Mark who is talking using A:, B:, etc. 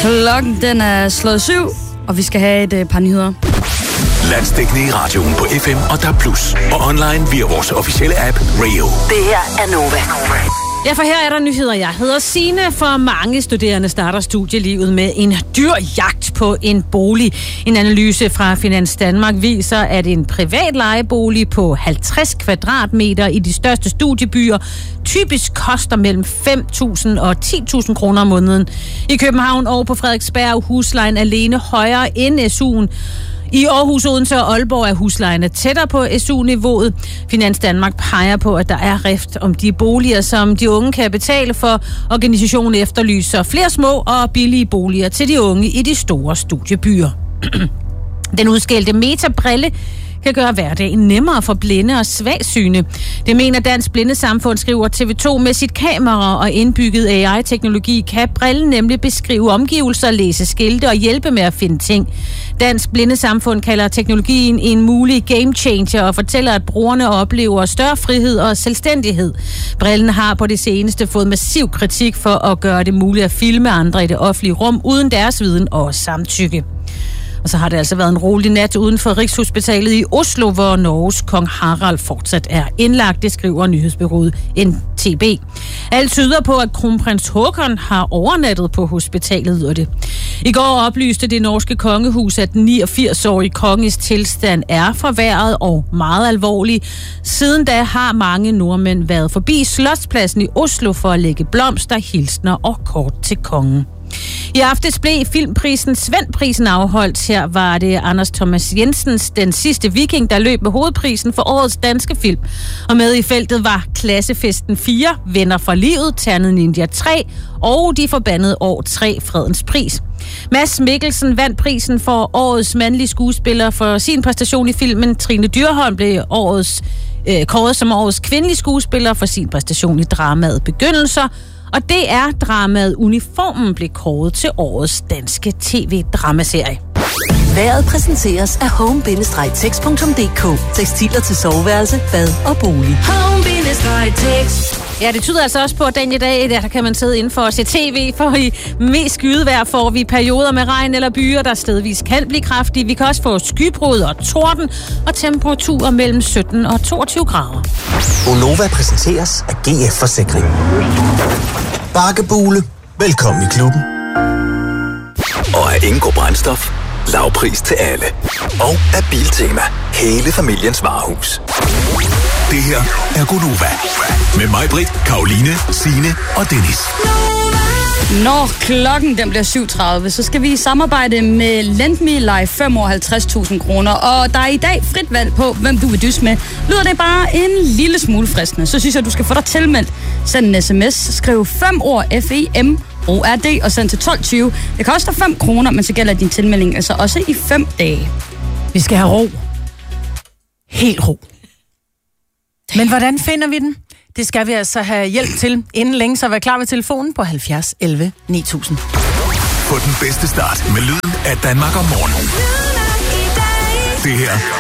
A: Klokken den er slået 7, og vi skal have et par nyheder.
B: Landsdækkende i radioen på FM og DAB+. Og online via vores officielle app Radio.
C: Det her er Nova.
D: Ja, for her er der nyheder. Jeg hedder Signe. For mange studerende starter studielivet med en dyr jagt på en bolig. En analyse fra Finans Danmark viser, at en privat lejebolig på 50 kvadratmeter i de største studiebyer typisk koster mellem 5.000 og 10.000 kroner om måneden. I København og på Frederiksberg er huslejen alene højere end SU'en. I Aarhus, Odense og Aalborg er huslejerne tættere på SU-niveauet. Finans Danmark peger på, at der er rift om de boliger, som de unge kan betale for. Organisationen efterlyser flere små og billige boliger til de unge i de store studiebyer. Den udskældte Meta-brille kan gøre hverdagen nemmere for blinde og svagsyne. Det mener Dansk Blindesamfund, skriver TV2. Med sit kamera og indbygget AI-teknologi kan brillen nemlig beskrive omgivelser, læse skilte og hjælpe med at finde ting. Dansk Blindesamfund kalder teknologien en mulig game changer og fortæller, at brugerne oplever større frihed og selvstændighed. Brillen har på det seneste fået massiv kritik for at gøre det muligt at filme andre i det offentlige rum uden deres viden og samtykke. Og så har det altså været en rolig nat uden for Rigshospitalet i Oslo, hvor Norges kong Harald fortsat er indlagt, det skriver nyhedsbureauet NTB. Alt tyder på, at kronprins Håkon har overnattet på hospitalet, lyder det. I går oplyste det norske kongehus, at den 89-årige konges tilstand er forværret og meget alvorlig. Siden da har mange nordmænd været forbi Slotspladsen i Oslo for at lægge blomster, hilsner og kort til kongen. I aftes blev filmprisen Svendprisen afholdt. Her var det Anders Thomas Jensens Den sidste viking, der løb med hovedprisen for årets danske film. Og med i feltet var Klassefesten 4, Venner for livet, Ternet Ninja 3 og De forbandede år 3, Fredens pris. Mads Mikkelsen vandt prisen for årets mandlige skuespiller for sin præstation i filmen. Trine Dyrholm blev kåret som årets kvindelige skuespiller for sin præstation i dramaet Begyndelser. Og det er dramaet Uniformen blev kåret til årets danske tv-dramaserie.
C: Vejret præsenteres af home-tex.dk. Tekstiler til soveværelse, bad og bolig. Home-tex.
D: Ja, det tyder altså også på, at den i dag, der kan man sidde indenfor og se tv, for i mest skydevejr får vi perioder med regn eller byer, der stedvis kan blive kraftige. Vi kan også få skybrud og torden og temperaturer mellem 17 og 22 grader.
E: Gonova præsenteres af GF Forsikring. Bakkebule. Velkommen i klubben.
B: Og af Ingo Brændstof. Lavpris til alle. Og af Biltema. Hele familiens varehus. Det her er Gonova. Med mig, Britt, Karoline, Signe og Dennis.
A: Når klokken den bliver 7.30, så skal vi i samarbejde med LendMe lege 50.000 kroner. Og der er i dag frit valg på, hvem du vil dysse med. Lyder det bare en lille smule fristende, så synes jeg, du skal få dig tilmeldt. Send en sms, skriv 5 ord FEM ORD og send til 12.20. Det koster 5 kroner, men så gælder din tilmelding altså også i 5 dage.
F: Vi skal have ro. Helt ro. Men hvordan finder vi den? Det skal vi altså have hjælp til inden længe, så vær klar ved telefonen på 70 11 9000.
B: Få den bedste start med lyden af Danmark om morgenen. Det her